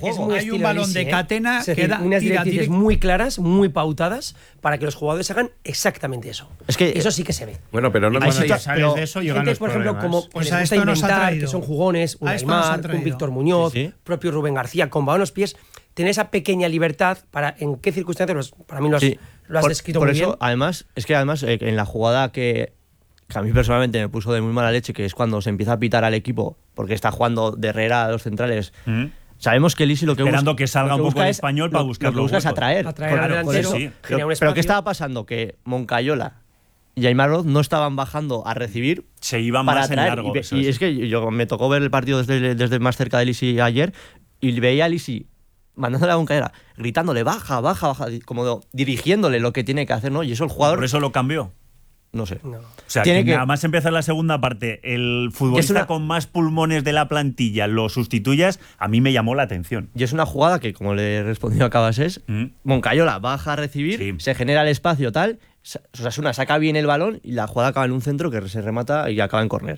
juego. Hay un balón de Catena que da unas directrices muy claras, muy pautadas, para que los jugadores hagan exactamente eso. Es que eso sí que se ve. Bueno, pero no cuando ya sé. sales de eso llegan Gente, los por ejemplo, problemas. como Pues que a les gusta esto nos ha inventar, traído. que son jugones, un A esto nos ha Aimar, traído. un Víctor Muñoz, Sí, sí. propio Rubén García, con balón a los pies, tener esa pequeña libertad para en qué circunstancias, para mí lo has descrito por muy eso, bien. Además, en la jugada que a mí personalmente me puso de muy mala leche, que es cuando se empieza a pitar al equipo, porque está jugando de Herrera a los centrales. Sabemos que Lisi lo que Esperando busca, que salga lo que un poco busca el es- español para buscar lo que los busca es huecos. atraer. Atraer al delantero, eso. sí. genera un Pero espacio. ¿qué estaba pasando? Que Moncayola y Aimar Roz no estaban bajando a recibir Se iban para más en atraer. largo. eso Y es. es que yo me tocó ver el partido desde más cerca de Lisi ayer y veía a Lisi mandándole a Moncayola, gritándole baja, como dirigiéndole lo que tiene que hacer, ¿no? Y eso el jugador, Por eso lo cambió. no sé. No. O sea, Tiene que que- nada más empezar la segunda parte, el futbolista una- con más pulmones de la plantilla lo sustituyas, a mí me llamó la atención. Y es una jugada que, como le respondió a Cabasés, Moncayola baja a recibir, Sí. se genera el espacio tal, Osasuna saca bien el balón y la jugada acaba en un centro que se remata y acaba en córner.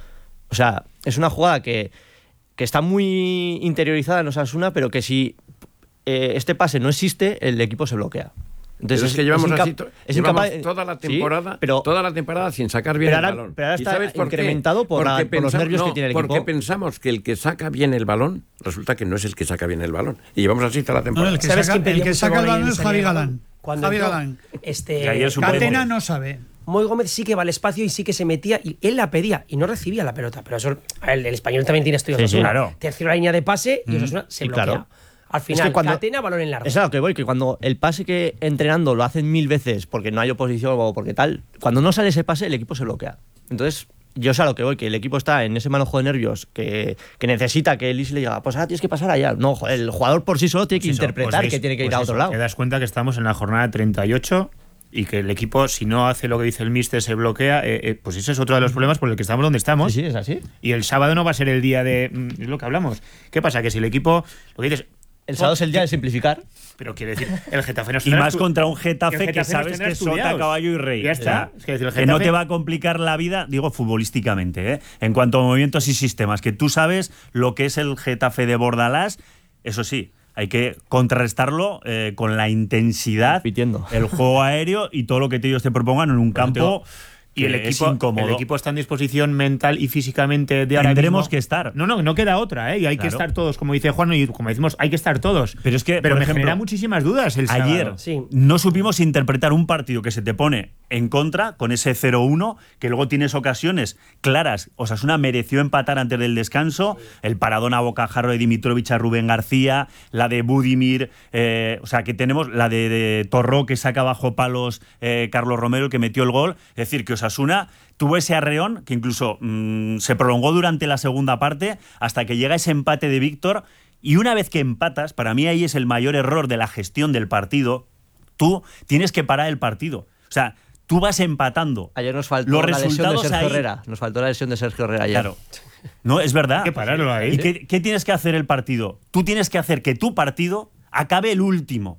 O sea, es una jugada que está muy interiorizada en Osasuna, pero que si este pase no existe, el equipo se bloquea. Entonces es que llevamos así incapaz, toda la sí, temporada, pero toda la temporada sin sacar bien pero el ahora- balón. pero ahora ¿Y está sabes por qué? incrementado por Porque los nervios que tiene el equipo. Porque pensamos que el que saca bien el balón resulta que no es el que saca bien el balón. Y llevamos así toda la No, temporada. el que ¿Sabes saca, quién pedía el, que mucho saca el gol balón en es esa Javi liga? Galán. Cuando Javi entró, Galán. Que ayer supo- Catena no sabe. Moy Gómez sí que va al espacio y sí que se metía y él la pedía y no recibía la pelota. Pero eso, el español también tiene estudios. Sí, sí, Osasuna. claro. Tercera línea de pase y Osasuna se Sí, bloquea. claro. Al final, que cuando- Catena, balón en largo. Es a lo que voy, que cuando el pase que entrenando lo hacen 1000 veces porque no hay oposición o porque tal, cuando no sale ese pase, el equipo se bloquea. Entonces, yo sé a lo que voy, que el equipo está en ese manojo de nervios que necesita que el Lisi le diga, pues ahora tienes que pasar allá. No, joder, el jugador por sí solo tiene que interpretar que tiene que ir a otro lado. Te das cuenta que estamos en la jornada 38 y que el equipo, si no hace lo que dice el míster, se bloquea, pues ese es otro de los problemas por el que estamos donde estamos. Sí, es así. Y el sábado no va a ser el día de... Es lo que hablamos. ¿Qué pasa? Que si el equipo... Lo que dices... El sábado es el día de simplificar. Pero quiere decir, el Getafe no Y está más estu- contra un el Getafe que Getafe no sabes está que es sota, estudiados. caballo y rey. Ya está. O sea, Es que decir, el que no Getafe- te va a complicar la vida, digo futbolísticamente, ¿eh? En cuanto a movimientos y sistemas, que tú sabes lo que es el Getafe de Bordalás, eso sí, hay que contrarrestarlo con la intensidad, Compitiendo. el juego aéreo y todo lo que ellos te propongan en un campo. Y el que es equipo, incómodo. el equipo está en disposición mental y físicamente de ahora Tendremos mismo. que estar. No queda otra, ¿eh? Y hay que Claro. estar todos, como dice Juan, y como decimos, hay que estar todos. Pero es que, Pero por me ejemplo, genera muchísimas dudas el Ayer sábado. Sí. no supimos interpretar un partido que se te pone en contra con ese 0-1, que luego tienes ocasiones claras. Osasuna mereció empatar antes del descanso. El paradón a bocajarro de Dimitrovic a Rubén García, la de Budimir, o sea, que tenemos la de Torró que saca bajo palos Carlos Romero, el que metió el gol. Es decir, que Osasuna tuvo ese arreón que incluso se prolongó durante la segunda parte hasta que llega ese empate de Víctor. Y una vez que empatas, para mí ahí es el mayor error de la gestión del partido. Tú tienes que parar el partido. O sea, tú vas empatando. Ayer nos faltó Los la lesión de resultados Sergio ahí- Herrera. Nos faltó la lesión de Sergio Herrera ayer. Claro. No, es verdad. Hay que pararlo ahí. ¿Y qué tienes que hacer el partido? Tú tienes que hacer que tu partido acabe el último.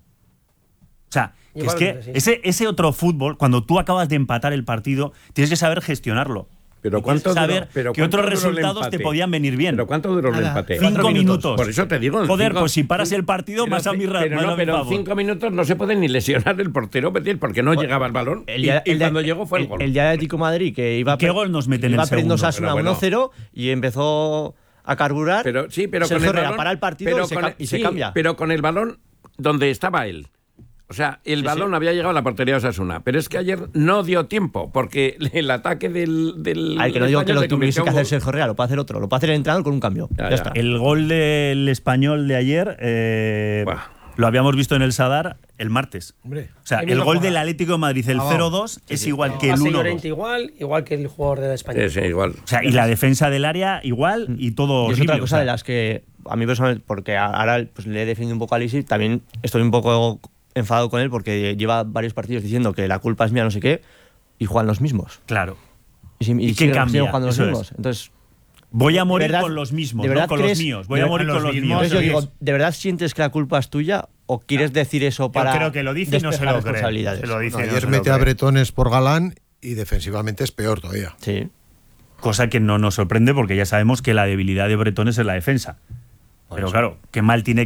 O sea, que es que Igualmente, sí. ese otro fútbol, cuando tú acabas de empatar el partido, tienes que saber gestionarlo. Pero Y tienes ¿cuánto que saber duró- pero que cuánto otros duró el resultados te empate? podían venir bien. ¿Pero cuánto duró el Nada. empate? 5 minutos. Por eso te digo. Joder, cinco- pues si paras el partido, pero más a mi ci- pero más a no, mi pero en favor. 5 minutos no se puede ni lesionar el portero, Betil, porque no llegaba el balón. Y cuando llegó fue el gol. El día de Atlético de Madrid, que iba ¿Qué gol nos mete en iba el perdiendo segundo? Osasuna Pero bueno. 1-0 y empezó a carburar. Pero sí, pero Sergio con el Herrera balón, para el partido pero y se con ca- y se sí, cambia. Pero con el balón donde estaba él. O sea, el balón había llegado a la portería de Osasuna. Pero es que ayer no dio tiempo, porque el ataque del Al que no digo que lo se convirtió tuviese en que hacer gol. Sergio Herrera, lo puede hacer otro. Lo puede hacer el entrenador con un cambio. Ya, Ya ya. está. El gol del español de ayer Buah. lo habíamos visto en el Sadar el martes. Hombre. O sea, Qué el bien lo gol juega. del Atlético de Madrid, el 0-2, es igual que el Pase 1-2. Llorente igual que el jugador de España. Sí, igual. O sea, y la defensa del área igual y todo Y es horrible. otra cosa o sea, de las que a mí personalmente, porque ahora pues, le he defendido un poco a Lisi, también estoy un poco enfadado con él porque lleva varios partidos diciendo que la culpa es mía, no sé qué, y juegan los mismos. Claro. Y qué siguen cambia? jugando los Eso mismos. es. Entonces, Voy a morir ¿de verdad- con los mismos, de no verdad con los crees- míos. Voy a de- morir con con los los mismos? míos. entonces yo Luis. digo, ¿de verdad sientes que la culpa es tuya o quieres decir eso para Yo creo que lo dice y no se despejar lo cree. responsabilidades? Se lo dice No, y no ayer se lo mete a cree. Bretones por Galán y defensivamente es peor todavía. Sí. Cosa que no nos sorprende porque ya sabemos que la debilidad de Bretones es la defensa. Pero claro, qué mal tiene